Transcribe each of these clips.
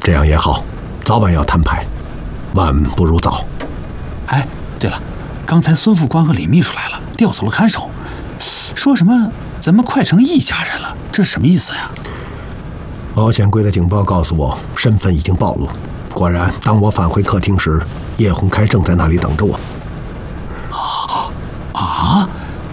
这样也好，早晚要摊牌，晚不如早。 哎，对了，刚才孙副官和李秘书来了，调走了看守，说什么咱们快成一家人了，这是什么意思呀？ 保险柜的警报告诉我，身份已经暴露。果然，当我返回客厅时，叶洪开正在那里等着我。 啊？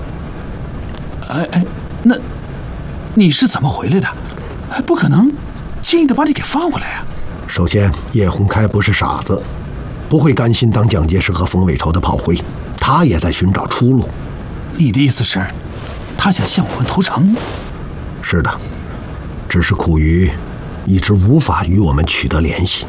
哎，那你是怎么回来的？不可能轻易的把你给放回来呀！ 首先，叶洪开不是傻子，不会甘心当蒋介石和冯伟朝的炮灰，他也在寻找出路。 你的意思是，他想向我们投诚？ 是的，只是苦于一直无法与我们取得联系。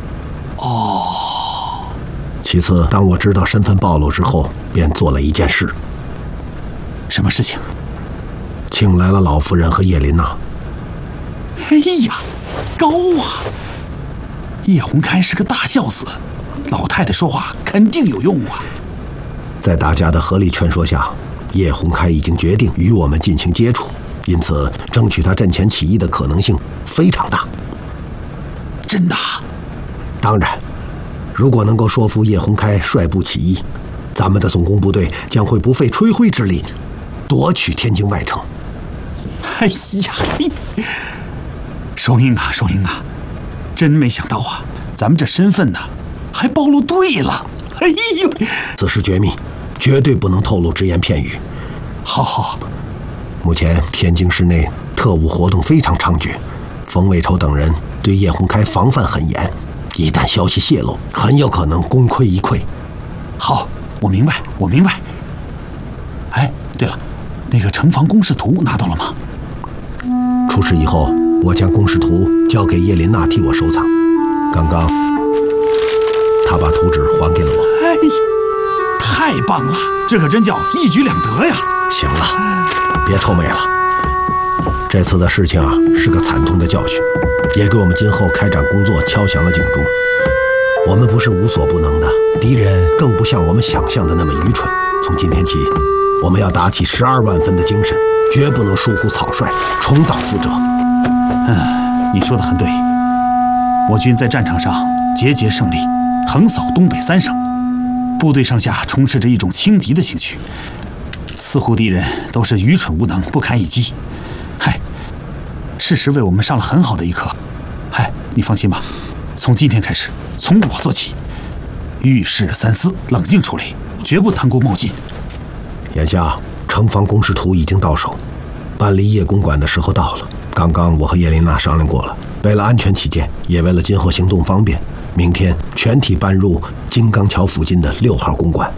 哦。 其次，当我知道身份暴露之后，便做了一件事。 什么事情？ 请来了老夫人和叶琳娜。 哎呀，高啊！叶洪开是个大孝子，老太太说话肯定有用啊。 在大家的合力劝说下，叶洪开已经决定与我们进行接触，因此争取他阵前起义的可能性非常大。 真的？ 当然，如果能够说服叶洪开率部起义，咱们的总攻部队将会不费吹灰之力夺取天津外城。 哎呀，双英啊，双英啊，真没想到啊，咱们这身份呢，还暴露对了。哎呦， 此事绝密，绝对不能透露只言片语。 好。 目前天津市内特务活动非常猖獗，冯伟朝等人对叶洪开防范很严，一旦消息泄露，很有可能功亏一篑。 好，我明白。哎，对了，那个城防工事图拿到了吗？ 出事以后，我将公示图交给叶琳娜替我收藏。刚刚，她把图纸还给了我。 哎呀，太棒了！这可真叫一举两得呀！ 行了，别臭美了。这次的事情啊，是个惨痛的教训，也给我们今后开展工作敲响了警钟。我们不是无所不能的，敌人更不像我们想象的那么愚蠢。从今天起，我们要打起12万分的精神，绝不能疏忽草率，重蹈覆辙。 你说得很对。我军在战场上节节胜利，横扫东北3省，部队上下充斥着一种轻敌的情绪，似乎敌人都是愚蠢无能，不堪一击。嗨，事实为我们上了很好的一课。嗨，你放心吧，从今天开始，从我做起，遇事三思，冷静处理，绝不贪功冒进。 眼下城防工事图已经到手，搬离叶公馆的时候到了。刚刚我和叶琳娜商量过了，为了安全起见，也为了今后行动方便，明天全体搬入金刚桥附近的6号公馆。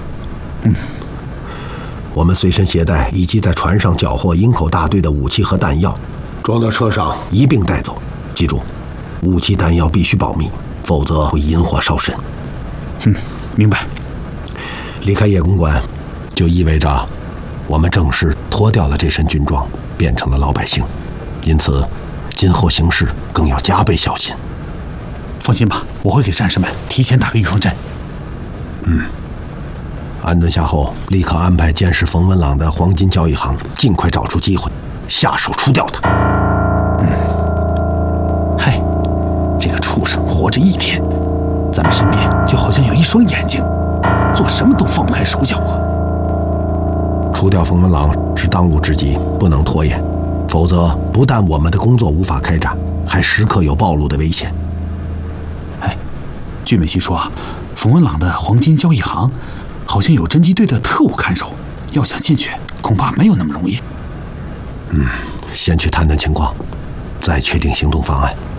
我们随身携带以及在船上缴获营口大队的武器和弹药，装到车上一并带走。记住，武器弹药必须保密，否则会引火烧身。 明白。 离开叶公馆，就意味着我们正式脱掉了这身军装，变成了老百姓。因此，今后行事更要加倍小心。 放心吧，我会给战士们提前打个预防针。 安顿下后，立刻安排监视冯文朗的黄金交易行，尽快找出机会，下手除掉他。 嗨，这个畜生活着一天，咱们身边就好像有一双眼睛，做什么都放不开手脚啊。 除掉冯文朗是当务之急，不能拖延，否则不但我们的工作无法开展，还时刻有暴露的危险。 哎，据美婿说，冯文朗的黄金交易行好像有侦缉队的特务看守，要想进去恐怕没有那么容易。 先去探探情况，再确定行动方案。